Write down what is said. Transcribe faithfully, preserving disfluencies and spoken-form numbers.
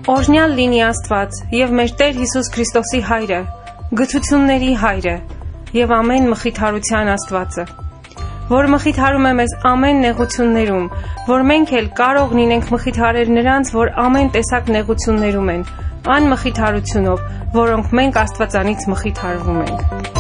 Օրհնյալ լինի Աստված և մեր Տեր Հիսուս Քրիստոսի Հայրը, գթությունների Հայրը և ամեն մխիթարության Աստվածը, որ մխիթարում է մեզ ամեն նեղություններում, որ մենք էլ կարող լինենք մխիթարել նրանց, որ ամեն տեսակ նեղություններում են, անմխիթարությունով, որոնք մենք Աստվածանից մխիթարվում ենք։